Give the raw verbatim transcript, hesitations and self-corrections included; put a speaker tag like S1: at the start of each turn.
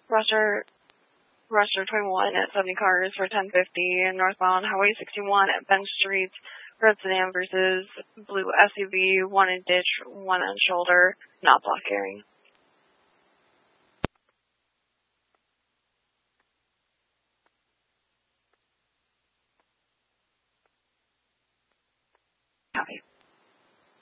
S1: Roger, Roger twenty-one at seventy cars for ten fifty, and northbound Highway sixty-one at Bench Street, red sedan versus blue S U V, one in ditch, one on shoulder, not block hearing.